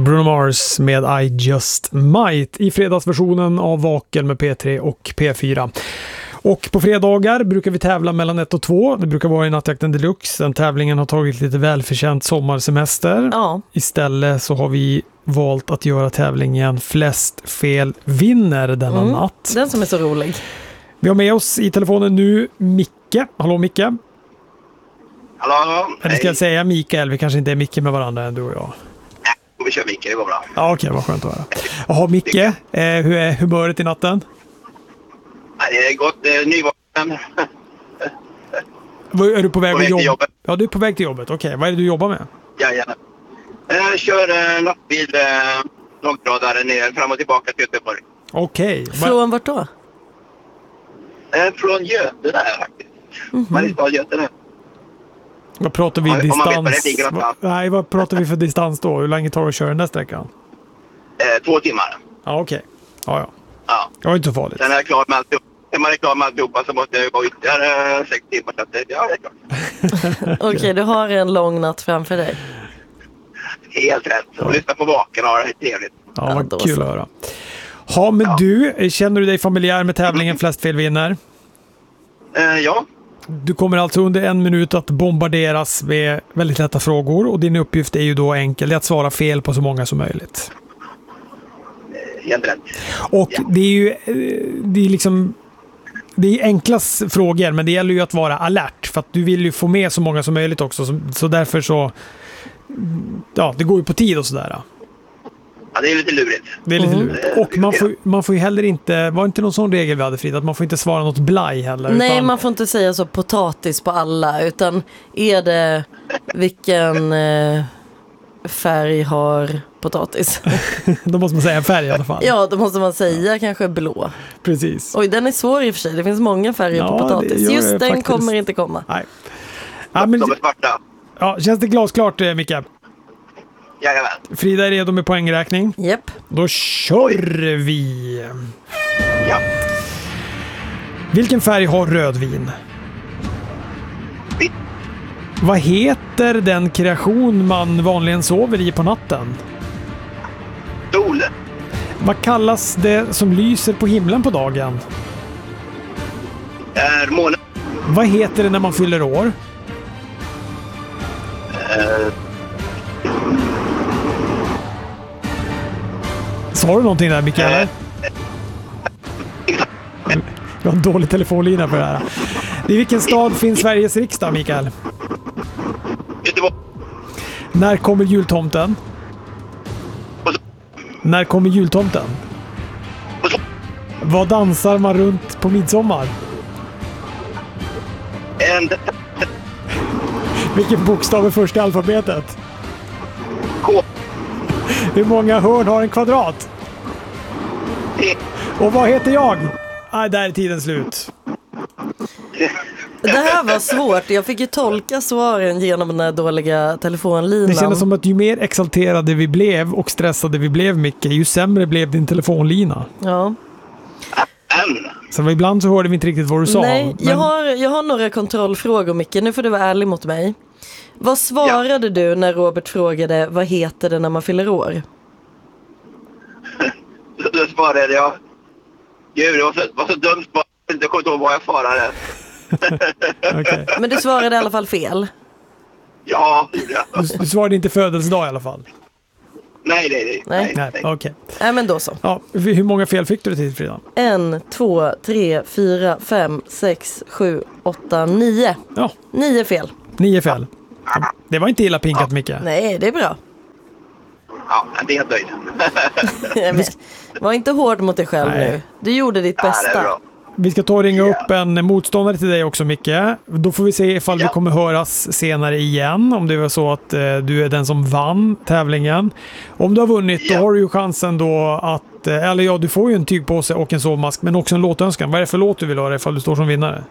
Bruno Mars med I Just Might i fredagsversionen av Vaken med P3 och P4. Och på fredagar brukar vi tävla mellan 1 och 2. Det brukar vara i Nattjakten Deluxe. Den tävlingen har tagit lite välförtjänt sommarsemester. Ja. Istället så har vi valt att göra tävlingen Flest fel vinner denna natt. Den som är så rolig. Vi har med oss i telefonen nu Micke. Hallå Micke. Hallå. Eller ska jag säga Mikael? Vi kanske inte är Micke med varandra än du och jag. Vi kör Micke, det går bra. Ja, okej, vad skönt att höra. Jaha, Micke, hur är humöret i natten? Det är gott, det är nyvaken. Är du på väg till jobbet? Ja, du är på väg till jobbet. Okej, vad är det du jobbar med? Jajamän. Jag kör lastbil långtradare ner fram och tillbaka till Göteborg. Okej. Från vart då? Från Götene faktiskt. Mariestad, Götene. Vad pratar vi Om man vet distans? var det ligger någonstans. Nej, vad pratar vi för distans då? Hur länge tar det att köra den där sträckan? 2 timmar. Ja, okej. Ja. Ja. Det var inte så farligt. Sen är jag klar med alltihop. När man är klar med alltihopa så måste jag gå ytterligare 6 timmar. Så att, ja, det är klart. Okej, du har en lång natt framför dig. Helt rätt. Så lyssna på Vaken och ha det trevligt. Ja, vad då kul så. att höra. Ja, men du, känner du dig familjär med tävlingen Flest fel vinner? Ja. Du kommer alltså under 1 minut att bombarderas med väldigt lätta frågor och din uppgift är ju då enkel, det är att svara fel på så många som möjligt. Helt rätt. Och det är ju det är enkla frågor, men det gäller ju att vara alert för att du vill ju få med så många som möjligt också, så därför så det går ju på tid och sådär. Ja, det är lite lurigt. Det är lite lurigt. Och man får ju heller inte, var inte någon sån regel vi hade, Frida, att man får inte svara något blaj heller. Nej, man får inte säga så potatis på alla, utan är det vilken färg har potatis? Då måste man säga färg i alla fall. Ja, då måste man säga kanske blå. Precis. Oj, den är svår i och för sig. Det finns många färger på potatis. Just den faktiskt. kommer inte komma. Nej. Ja, men, De är svarta. ja, känns det glasklart, Micke? Jajamän. Frida är redo med poängräkning. Japp. Då kör vi! Ja. Vilken färg har rödvin? Vitt. Vad heter den kreation man vanligen sover i på natten? Sol. Vad kallas det som lyser på himlen på dagen? Måne. Vad heter det när man fyller år? Sa du någonting där, Mikael? Du har en dålig telefonlina för det här. I vilken stad finns Sveriges riksdag, Mikael? Göteborg. När kommer jultomten? När kommer jultomten? Vad dansar man runt på midsommar? Vilken bokstav är först i alfabetet? K. Hur många hörn har en kvadrat? T. Och vad heter jag? Nej, där är tiden slut. Det här var svårt. Jag fick ju tolka svaren genom den här dåliga telefonlinan. Det kändes som att ju mer exalterade vi blev och stressade vi blev, Micke, ju sämre blev din telefonlina. Ja. Så ibland så hörde vi inte riktigt vad du sa. Nej, men... jag har några kontrollfrågor, Micke. Nu får du vara ärlig mot mig. Vad svarade du när Robert frågade vad heter det när man fyller år? Då svarade jag. Gud, det var så dumt. Jag kommer inte ihåg vad jag svarade. Okay. Men du svarade i alla fall fel. Ja. Du svarade inte födelsedag i alla fall. Nej. Okej. Nej, men då så. Ja, hur många fel fick du till, Frida? 1, 2, 3, 4, 5, 6, 7, 8, 9. Ja. 9 fel. 9 fel. Det var inte illa pinkat, Micke. Nej, det är bra. Ja, det är helt nöjd. Var inte hård mot dig själv nu. Du gjorde ditt bästa. Ja, det är bra. Vi ska ta och ringa upp en motståndare till dig också, Micke. Då får vi se ifall vi kommer höras senare igen. Om det var så att du är den som vann tävlingen. Om du har vunnit, då har du ju chansen då att... Eller ja, du får ju en tygpåse och en sovmask, men också en låtönskan. Vad är det för låt du vill höra ifall du står som vinnare?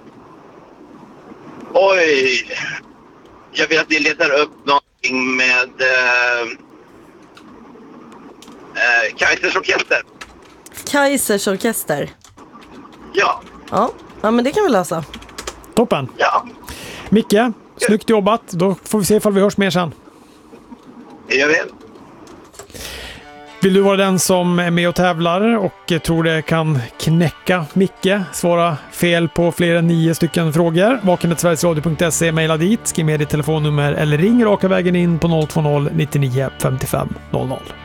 Oj. Jag vill att ni letar upp någonting med Kaisers orkester. Kaisers orkester. Ja. Ja, men det kan vi lösa. Toppen. Ja. Micke, snyggt jobbat. Då får vi se ifall vi hörs mer sen. Det gör vi. Vill du vara den som är med och tävlar och tror det kan knäcka Micke, svara fel på fler än 9 stycken frågor? vaken@sverigesradio.se, mejla dit, skriv med ditt telefonnummer eller ring raka vägen in på 020 99 55 00.